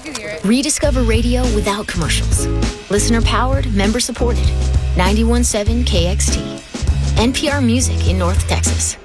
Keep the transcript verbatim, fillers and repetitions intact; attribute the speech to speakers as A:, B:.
A: can hear it.
B: Rediscover radio without commercials. Listener powered, member supported. ninety-one point seven K X T. N P R Music in North Texas.